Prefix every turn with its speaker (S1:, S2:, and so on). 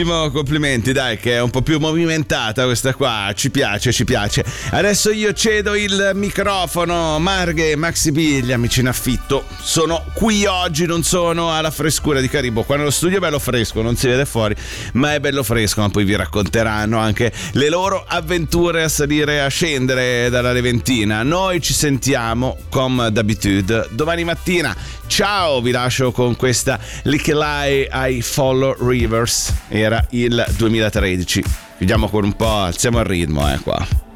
S1: Complimenti, dai, che è un po' più movimentata questa qua, ci piace. Adesso io cedo il microfono. Marghe e Maxi B, gli amici in affitto, sono qui oggi, non sono alla frescura di Caribo. Qua nello studio è bello fresco, non si vede fuori, ma è bello fresco, ma poi vi racconteranno anche le loro avventure a salire e a scendere dalla Leventina. Noi ci sentiamo come d'abitudine domani mattina. Ciao, vi lascio con questa Lick Lie I Follow Rivers. Era il 2013. Chiudiamo con un po', alziamo il ritmo qua.